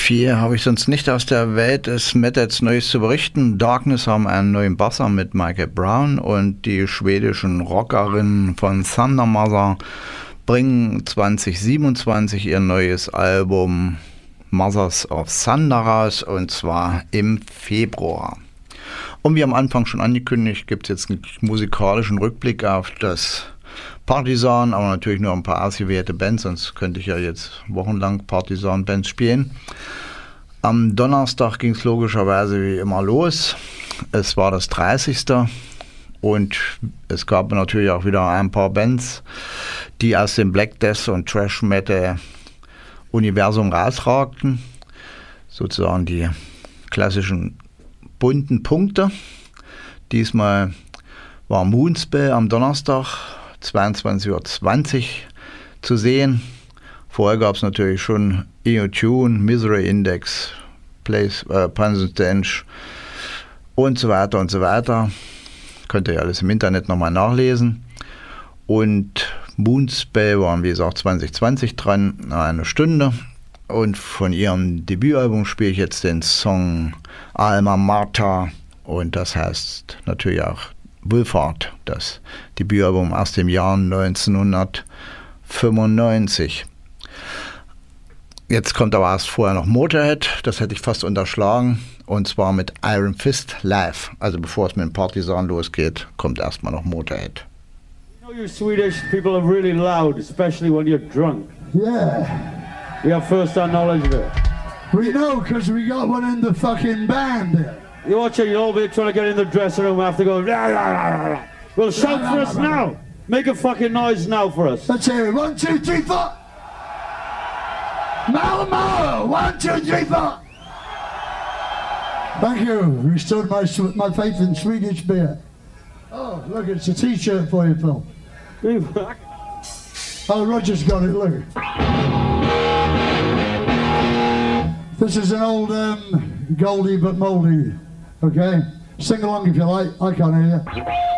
Viel habe ich sonst nicht aus der Welt des Metals Neues zu berichten. Darkness haben einen neuen Basser mit Michael Brown und die schwedischen Rockerinnen von Thunder Mother bringen 2027 ihr neues Album Mothers of Thunder raus, und zwar im Februar. Und wie am Anfang schon angekündigt, gibt es jetzt einen musikalischen Rückblick auf das Partisan, aber natürlich nur ein paar ausgewählte Bands, sonst könnte ich ja jetzt wochenlang Partisan-Bands spielen. Am Donnerstag ging es logischerweise wie immer los. Es war das 30. Und es gab natürlich auch wieder ein paar Bands, die aus dem Black Death und Thrash Metal Universum rausragten. Sozusagen die klassischen bunten Punkte. Diesmal war Moonspell am Donnerstag 22:20 Uhr zu sehen. Vorher gab es natürlich schon Tune, Misery Index, Punch Stench und so weiter und so weiter. Könnt ihr ja alles im Internet nochmal nachlesen. Und Moonspell waren wie gesagt 2020 dran, eine Stunde. Und von ihrem Debütalbum spiele ich jetzt den Song Alma Mater. Und das heißt natürlich auch Wolfhard, das Debütalbum aus dem Jahr 1995. Jetzt kommt aber erst vorher noch Motorhead, das hätte ich fast unterschlagen, und zwar mit Iron Fist live. Also bevor es mit dem Partisan losgeht, kommt erstmal noch Motorhead. You know you Swedish people are really loud, especially when you're drunk. Yeah. We have first-hand knowledge of it. We know because we got one in the fucking band. You watch it, you'll all be trying to get in the dressing room, have to go, rah, rah, rah, rah. Well, shout for us now. Make a fucking noise now for us. Let's hear it. 1, 2, 3, 4. Malmo! 1, 2, 3, 4. Thank you. Restored my faith in Swedish beer. Oh, look, it's a t-shirt for you, Phil. Oh, Roger's got it, look. This is an old Goldie but mouldy, okay? Sing along if you like, I can't hear you.